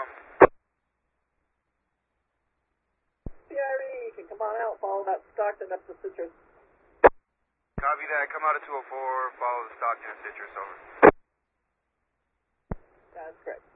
PRE, you can come on out, follow that Stockton up to Citrus. Copy that. Come out at 204, follow the Stockton and Citrus, over. That's correct.